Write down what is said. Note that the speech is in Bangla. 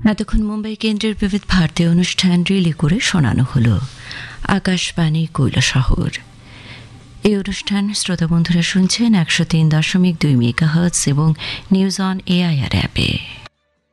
এতক্ষণ মুম্বাই কেন্দ্রের বিবিধ ভারতীয় অনুষ্ঠান রিলে করে শোনানো হলো আকাশবাণী কৈলাসহর। এই অনুষ্ঠান শ্রোতা বন্ধুরা শুনছেন 103.2 মেগাহার্টজ এবং নিউজ অন এআইআর অ্যাপে।